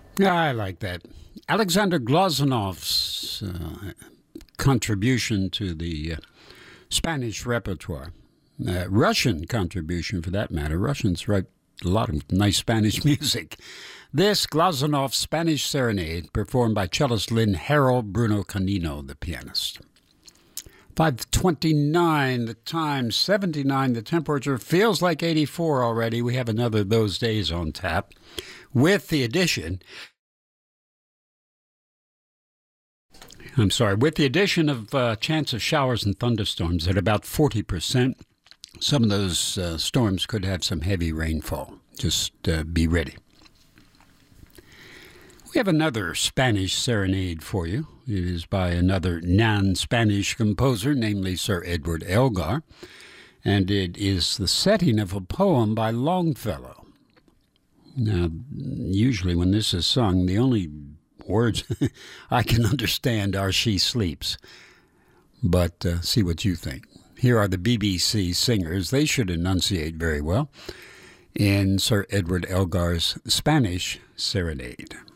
Yeah, I like that. Alexander Glazonov's contribution to the Spanish repertoire, Russian contribution for that matter. Russians write a lot of nice Spanish music. This Glazunov Spanish Serenade, performed by cellist Lynn Harrell, Bruno Canino, the pianist. 5:29 the time, 79 the temperature. Feels like 84 already. We have another of those days on tap. With the addition of chance of showers and thunderstorms at about 40%. Some of those storms could have some heavy rainfall. Just be ready. We have another Spanish serenade for you. It is by another non-Spanish composer, namely Sir Edward Elgar, and it is the setting of a poem by Longfellow. Now, usually when this is sung, the only words I can understand are "she sleeps," but see what you think. Here are the BBC singers. They should enunciate very well in Sir Edward Elgar's Spanish Serenade.